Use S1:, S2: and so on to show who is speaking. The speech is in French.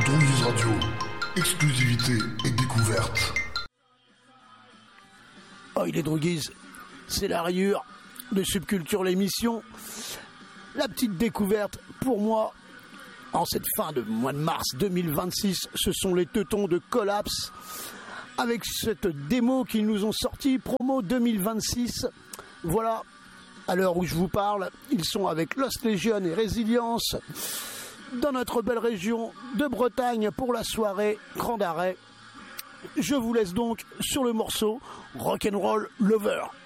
S1: Droguise Radio, exclusivité et découverte.
S2: Oh, il est droguise, c'est la rayure de Subculture l'émission. La petite découverte pour moi, en cette fin de mois de mars 2026, ce sont les teutons de Collapse, avec cette démo qu'ils nous ont sorti, promo 2026. Voilà, à l'heure où je vous parle, ils sont avec Lost Legion et Résilience dans notre belle région de Bretagne pour la soirée Grand Arrêt. Je vous laisse donc sur le morceau Rock'n'Roll Lover.